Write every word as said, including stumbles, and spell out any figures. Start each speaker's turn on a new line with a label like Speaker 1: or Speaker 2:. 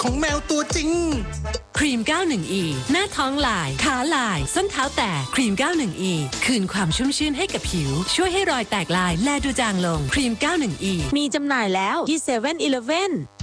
Speaker 1: ของแมวตัวจริง
Speaker 2: ครีม เก้าสิบเอ็ด อี หน้าท้องลายขาลายส้นเท้าแตกครีม เก้าสิบเอ็ด อี คืนความชุ่มชื่นให้กับผิวช่วยให้รอยแตกลายแลดูจางลงครีม เก้าสิบเอ็ด อี
Speaker 3: มีจำหน่ายแล้วที่ เซเว่น อีเลฟเว่น